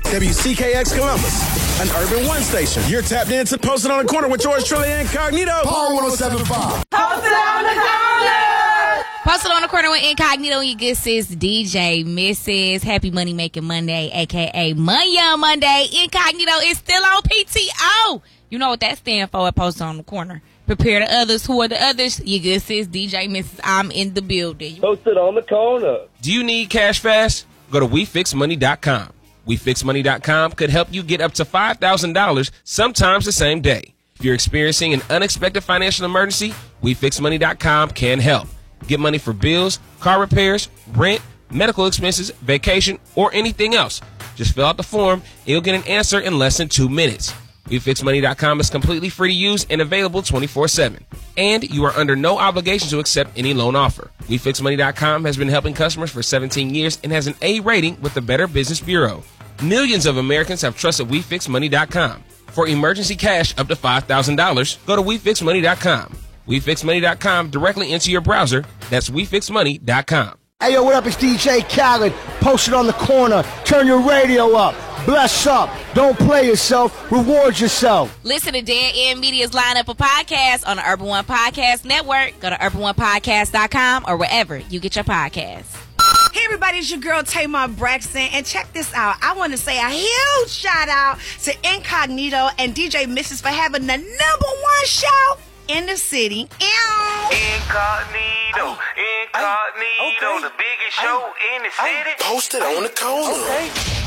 WCKX Columbus, an Urban One station. You're tapped into Posted on the Corner with George Trilly Incognito. Power 107.5. Posted on the Corner. Posted on the Corner with Incognito and your good sis, DJ Mrs. Happy Money Making Monday, a.k.a. Money on Monday. Incognito is still on PTO. You know what that stands for at Posted on the Corner. Prepare the others. Who are the others? Your good sis, DJ Mrs. I'm in the building. Posted on the Corner. Do you need cash fast? Go to WeFixMoney.com. WeFixMoney.com could help you get up to $5,000, sometimes the same day. If you're experiencing an unexpected financial emergency, WeFixMoney.com can help. Get money for bills, car repairs, rent, medical expenses, vacation, or anything else. Just fill out the form and you'll get an answer in less than 2 minutes. WeFixMoney.com is completely free to use and available 24/7. And you are under no obligation to accept any loan offer. WeFixMoney.com has been helping customers for 17 years and has an A rating with the Better Business Bureau. Millions of Americans have trusted WeFixMoney.com. For emergency cash up to $5,000, go to WeFixMoney.com. WeFixMoney.com directly into your browser. That's WeFixMoney.com. Hey, yo, what up? It's DJ Khaled. Posted on the Corner. Turn your radio up. Bless up. Don't play yourself. Reward yourself. Listen to Dan N Media's lineup of podcasts on the Urban One Podcast Network. Go to UrbanOnePodcast.com or wherever you get your podcasts. Hey everybody, it's your girl Tamar Braxton, and check this out. I want to say a huge shout out to Incognito and DJ Mrs. for having the #1 show in the city. Incognito, the biggest show in the city. Posted on the Corner.